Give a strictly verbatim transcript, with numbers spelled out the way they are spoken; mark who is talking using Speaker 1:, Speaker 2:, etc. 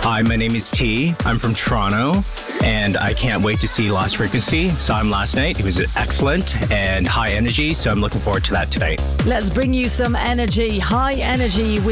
Speaker 1: Hi, my name is T. I'm from Toronto, and I can't wait to see Lost Frequency. Saw him last night. He was excellent and high energy, so I'm looking forward to that tonight.
Speaker 2: Let's bring you some energy, high energy with